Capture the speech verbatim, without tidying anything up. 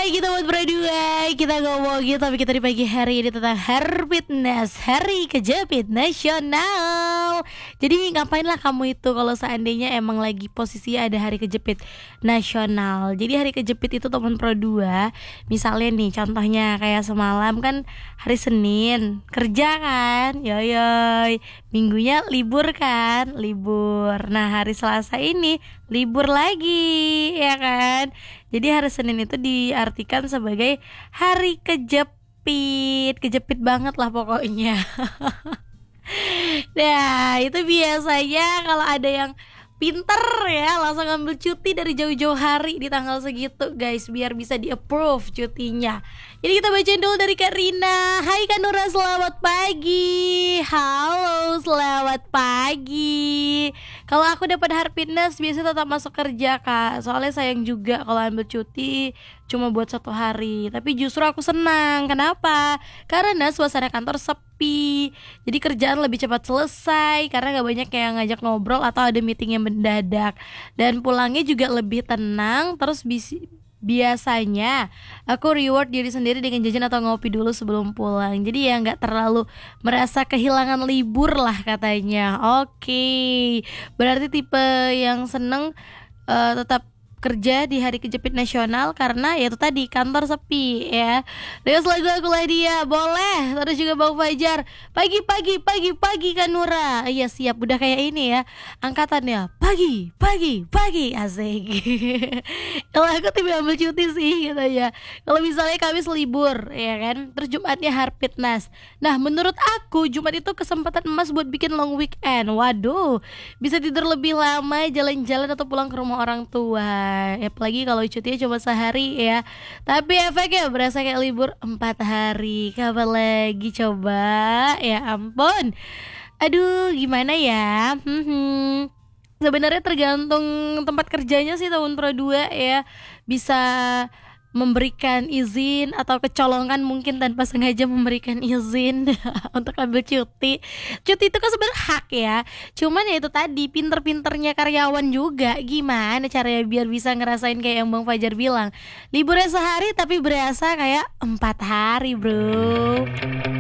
lagi teman berdua. Kita ngomongin tapi kita di pagi hari ini tentang Hari Fitness, Hari Kejepit Nasional. Jadi ngapain lah kamu itu kalau seandainya emang lagi posisi ada Hari Kejepit Nasional. Jadi Hari Kejepit itu teman pro dua. Misalnya nih contohnya kayak semalam kan hari Senin kerja kan, yoyoy. Minggunya libur kan, libur. Nah hari Selasa ini libur lagi, ya kan. Jadi hari Senin itu diartikan sebagai hari kejepit, kejepit banget lah pokoknya. Nah itu biasanya kalau ada yang pinter ya langsung ambil cuti dari jauh-jauh hari di tanggal segitu guys, biar bisa di approve cutinya. Jadi kita bacain dulu dari Kak Rina. Hai Kak Nura, selamat pagi. Halo, selamat pagi. Kalau aku dapat Hari Fitness biasanya tetap masuk kerja Kak. Soalnya sayang juga kalau ambil cuti cuma buat satu hari. Tapi justru aku senang. Kenapa? Karena suasana kantor sepi. Jadi kerjaan lebih cepat selesai karena gak banyak yang ngajak ngobrol atau ada meeting yang mendadak. Dan pulangnya juga lebih tenang. Terus bisa biasanya aku reward diri sendiri dengan jajan atau ngopi dulu sebelum pulang. Jadi ya gak terlalu merasa kehilangan libur lah katanya. Oke, berarti tipe yang seneng uh, tetap kerja di Hari Kejepit Nasional karena ya itu tadi kantor sepi ya. Terus lagu aku lah dia boleh. Terus juga Bang Fajar pagi pagi pagi pagi Kak Nura. Iya siap, udah kayak ini ya angkatannya pagi pagi pagi asik. Kalau aku tipe ambil cuti sih gitu ya. Kalau misalnya Kamis libur ya kan, terus Jumatnya Hari Fitness. Nah menurut aku Jumat itu kesempatan emas buat bikin long weekend. Waduh, bisa tidur lebih lama, jalan-jalan atau pulang ke rumah orang tua. Apalagi kalau cutinya cuma sehari ya, tapi efeknya berasa kayak libur empat hari. Kapan lagi coba? Ya ampun. Aduh gimana ya. hmm. Sebenarnya tergantung tempat kerjanya sih tahun pro dua ya. Bisa memberikan izin atau kecolongan mungkin tanpa sengaja memberikan izin untuk ambil cuti. Cuti itu kan sebenarnya hak ya. Cuman ya itu tadi pinter-pinternya karyawan juga gimana caranya biar bisa ngerasain kayak yang Bang Fajar bilang. Liburnya sehari tapi berasa kayak empat hari bro.